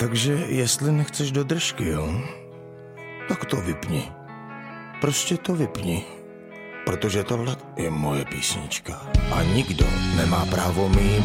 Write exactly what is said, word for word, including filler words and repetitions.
Takže jestli nechceš do držky, jo, tak to vypni. Prostě to vypni. Protože tohle je moje písnička. A nikdo nemá právo mi